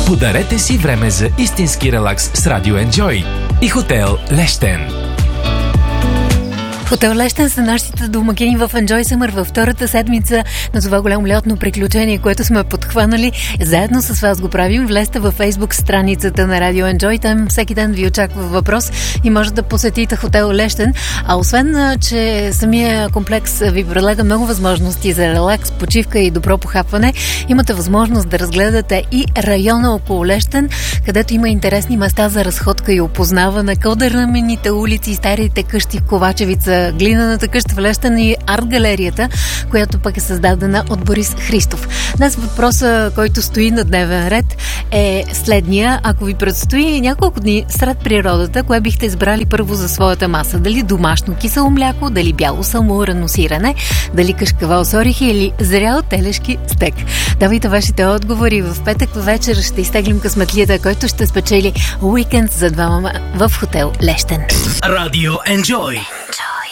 Подарете си време за истински релакс с Радио Enjoy и хотел Лещен. Хотел Лещен са нашите домакини в Enjoy Summer във втората седмица на това голямо лятно приключение, което сме подхванали. Заедно с вас го правим. Влезте във Facebook страницата на Радио Enjoy. Там всеки ден ви очаква въпрос и може да посетите Хотел Лещен. А освен, че самия комплекс ви предлага много възможности за релакс, почивка и добро похапване, имате възможност да разгледате и района около Лещен, където има интересни места за разходка и опознаване, кълдърмените улици, старите къщи в Ковачевица, глинаната къща в Лещен и арт-галерията, която пък е създадена от Борис Христов. Днес въпросът, който стои на дневен ред, е следния. Ако ви предстои няколко дни сред природата, кое бихте избрали първо за своята маса? Дали домашно кисело мляко, дали бяло самоурено сирене, дали кашкавал с орехи или зрял телешки стек? Давайте вашите отговори. В петък вечер ще изтеглим късметлията, който ще спечели уикенд за двама в Хотел Лещен. Радио Enjoy.